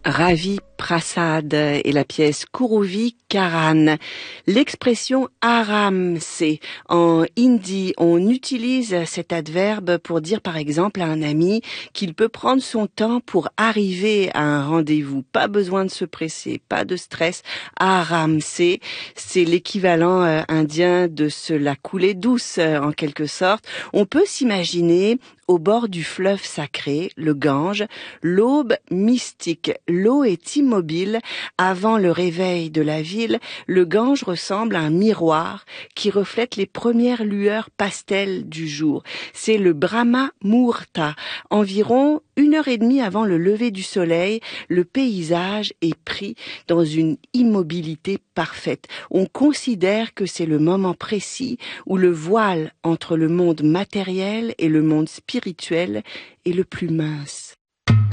Ravi Prasad et la pièce Kuruvi Karan. L'expression aramse en hindi, on utilise cet adverbe pour dire par exemple à un ami qu'il peut prendre son temps pour arriver à un rendez-vous. Pas besoin de se presser, pas de stress. Aramse, c'est l'équivalent indien de se la couler douce en quelque sorte. On peut s'imaginer au bord du fleuve sacré, le Gange, l'aube mystique. L'eau est immobile. Avant le réveil de la ville, le Gange ressemble à un miroir qui reflète les premières lueurs pastel du jour. C'est le Brahma Muhurta. Environ 1h30 avant le lever du soleil, le paysage est pris dans une immobilité parfaite. On considère que c'est le moment précis où le voile entre le monde matériel et le monde spirituel est le plus mince.